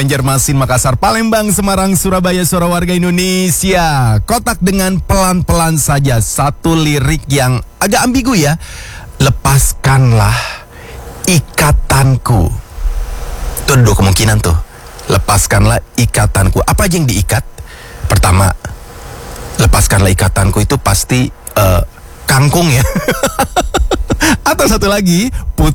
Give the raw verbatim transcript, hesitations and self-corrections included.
Banjarmasin, Makassar, Palembang, Semarang, Surabaya, suara warga Indonesia. Kotak dengan pelan-pelan saja. Satu lirik yang agak ambigu ya. Lepaskanlah ikatanku. Itu ada dua kemungkinan tuh. Lepaskanlah ikatanku. Apa aja yang diikat? Pertama, lepaskanlah ikatanku itu pasti uh, kangkung ya. Atau satu lagi, put